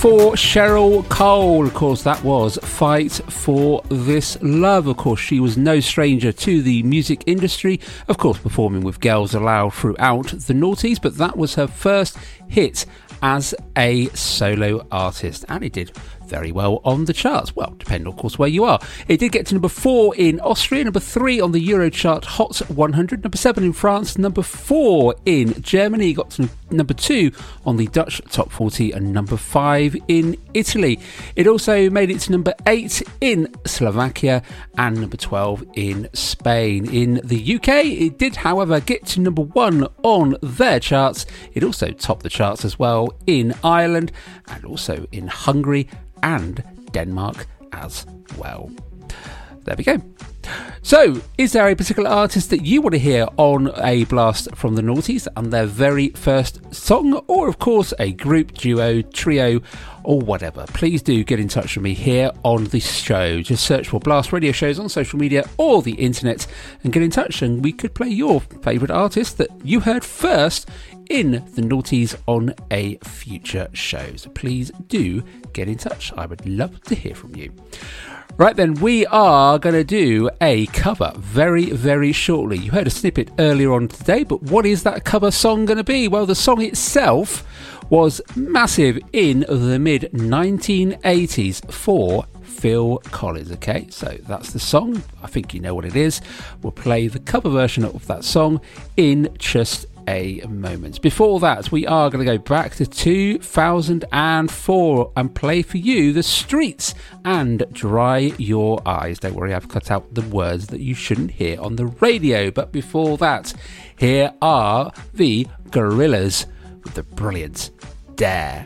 for Cheryl Cole. Of course, that was Fight for This Love. Of course, she was no stranger to the music industry, of course, performing with Girls Aloud throughout the noughties, but that was her first hit as a solo artist, and it did very well on the charts. Well, depending, of course, where you are. It did get to number 4 in Austria, number 3 on the Eurochart Hot 100, number 7 in France, number 4 in Germany. It got to number 2 on the Dutch Top 40, and number 5 in Italy. It also made it to number 8 in Slovakia and number 12 in Spain. In the UK, it did, however, get to number 1 on their charts. It also topped the charts as well in Ireland and also in Hungary and Denmark as well. There we go. So, is there a particular artist that you want to hear on a blast from the noughties and their very first song, or of course a group, duo, trio, or whatever? Please do get in touch with me here on the show. Just search for Blast Radio Shows on social media or the internet and get in touch, and we could play your favourite artist that you heard first in the noughties on a future show. So please do get in touch. I would love to hear from you. Right then, we are going to do a cover very, very shortly. You heard a snippet earlier on today, but what is that cover song going to be? Well, the song itself was massive in the mid-1980s for Phil Collins. Okay, so that's the song. I think you know what it is. We'll play the cover version of that song in just a moment. Before that, we are going to go back to 2004 and play for you The Streets and Dry Your Eyes. Don't worry, I've cut out the words that you shouldn't hear on the radio. But before that, here are the Gorillaz with the brilliant Dare.